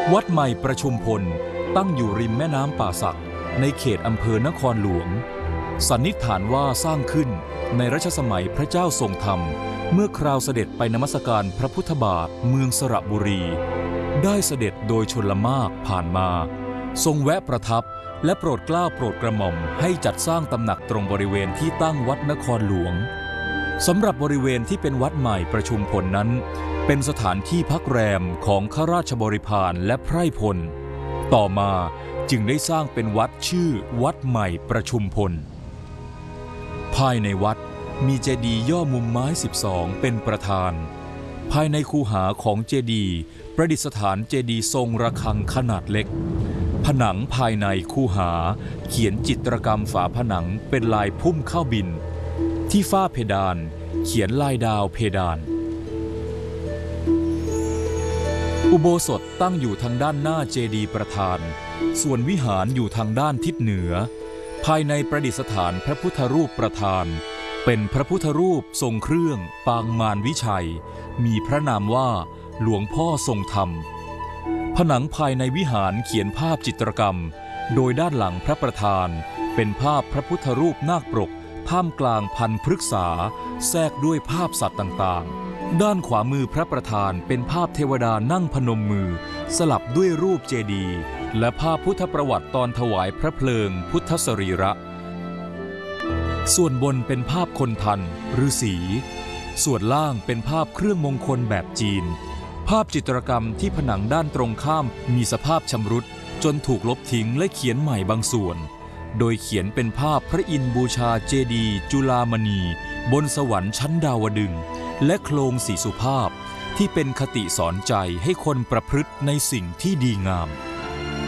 วัดใหม่ประชุมพลตั้งอยู่ริมแม่น้ำป่าสักในเขตอำเภอนครหลวงสันนิษฐานว่าสร้างขึ้นในรัชสมัยพระเจ้าทรงธรรมเมื่อคราวเสด็จไปนมัสการพระพุทธบาทเมืองสระบุรีได้เสด็จโดยชลมากผ่านมาทรงแวะประทับและโปรดเกล้าโปรดกระหม่อมให้จัดสร้างตำหนักตรงบริเวณที่ตั้งวัดนครหลวงสำหรับบริเวณที่เป็นวัดใหม่ประชุมพลนั้นเป็นสถานที่พักแรมของข้าราชบริพารและไพร่พลต่อมาจึงได้สร้างเป็นวัดชื่อวัดใหม่ประชุมพลภายในวัดมีเจดีย์ย่อมุมไม้12เป็นประธานภายในคูหาของเจดีย์ประดิษฐานเจดีย์ทรงระฆังขนาดเล็กผนังภายในคูหาเขียนจิตรกรรมฝาผนังเป็นลายพุ่มข้าวบินที่ฝ้าเพดานเขียนลายดาวเพดานอุโบสถตั้งอยู่ทางด้านหน้าเจดีย์ประธานส่วนวิหารอยู่ทางด้านทิศเหนือภายในประดิษฐานพระพุทธรูปประธานเป็นพระพุทธรูปทรงเครื่องปางมารวิชัยมีพระนามว่าหลวงพ่อทรงธรรมผนังภายในวิหารเขียนภาพจิตรกรรมโดยด้านหลังพระประธานเป็นภาพพระพุทธรูปนาคปรกท่ามกลางพันธุ์พฤกษาแทรกด้วยภาพสัตว์ต่างๆด้านขวามือพระประธานเป็นภาพเทวดานั่งพนมมือสลับด้วยรูปเจดีย์และภาพพุทธประวัติตอนถวายพระเพลิงพุทธสรีระส่วนบนเป็นภาพคนทันฤาษีส่วนล่างเป็นภาพเครื่องมงคลแบบจีนภาพจิตรกรรมที่ผนังด้านตรงข้ามมีสภาพชำรุดจนถูกลบทิ้งและเขียนใหม่บางส่วนโดยเขียนเป็นภาพพระอินทร์บูชาเจดีย์จุฬามณีบนสวรรค์ชั้นดาวดึงส์และโครงสีสุภาพที่เป็นคติสอนใจให้คนประพฤติในสิ่งที่ดีงาม